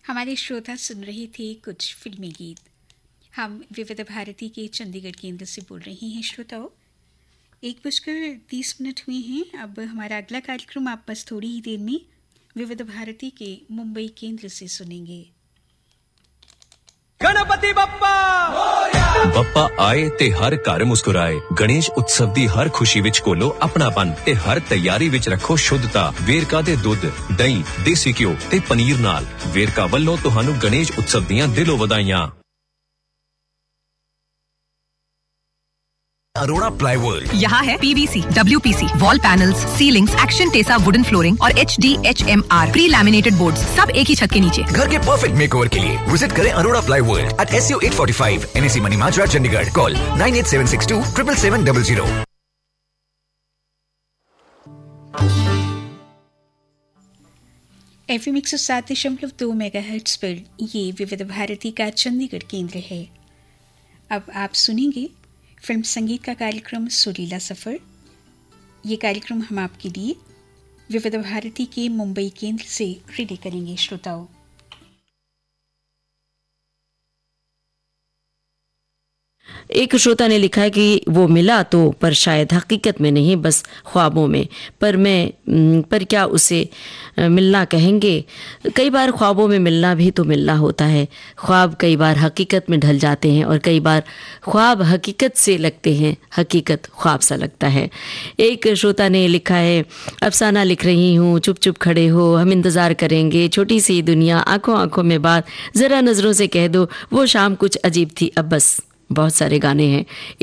हमारे श्रोता सुन रहे थे कुछ फिल्मी गीत। हम विविध भारती के चंडीगढ़ केंद्र से बोल रहे हैं श्रोताओं। 1:30 हुए हैं। अब हमारा अगला कार्यक्रम आप बस थोड़ी ही देर में विविध भारती के मुंबई केंद्र से सुनेंगे। गणपति बप्पा ਬੱਪਾ ਆਏ ਤੇ ਹਰ ਘਰ ਮੁਸਕਰਾਏ। ਗਣੇਸ਼ ਉਤਸਵ ਦੀ ਹਰ ਖੁਸ਼ੀ ਵਿੱਚ ਕੋਲੋ ਆਪਣਾਪਨ ਤੇ ਹਰ ਤਿਆਰੀ ਵਿੱਚ ਰੱਖੋ ਸ਼ੁੱਧਤਾ। ਵੇਰਕਾ ਦੇ ਦੁੱਧ, ਦਹੀਂ, ਦੇਸੀ ਘਿਓ ਤੇ ਪਨੀਰ ਨਾਲ ਵੇਰਕਾ ਵੱਲੋਂ ਤੁਹਾਨੂੰ ਗਣੇਸ਼ ਉਤਸਵ ਦੀਆਂ ਦਿਲੋਂ ਵਧਾਈਆਂ। अरोड़ा प्लाईवुड यहाँ है PVC, WPC, wall panels, ceilings, action Tesa wooden flooring और HDHMR प्री लैमिनेटेड बोर्ड्स, सब एक ही छत के नीचे। घर के परफेक्ट मेकओवर के लिए विजिट करें Arora plywood at SU 845 NSC money Majra Chandigarh. Call 98762 77700। FM 107.2 megahertz पर ये विविध भारती का चंडीगढ़ केंद्र है। अब आप सुनेंगे फिल्म संगीत का कार्यक्रम सुरीला सफ़र। ये कार्यक्रम हम आपके लिए विविध भारती के मुंबई केंद्र से रिले करेंगे श्रोताओं। एक श्रोता ने लिखा है कि वो मिला तो पर शायद हकीकत में नहीं, बस ख्वाबों में। पर क्या उसे मिलना कहेंगे? कई बार ख्वाबों में मिलना भी तो मिलना होता है। ख्वाब कई बार हकीकत में ढल जाते हैं और कई बार ख्वाब हकीकत से लगते हैं, हकीकत ख्वाब सा लगता है। एक श्रोता ने लिखा है, अफसाना लिख रही हूँ, चुप चुप खड़े हो, हम इंतज़ार करेंगे, छोटी सी दुनिया, आंखों आंखों में बात, ज़रा नज़रों से कह दो, वो शाम कुछ अजीब थी। अब बस बहुत सारे गाने हैं।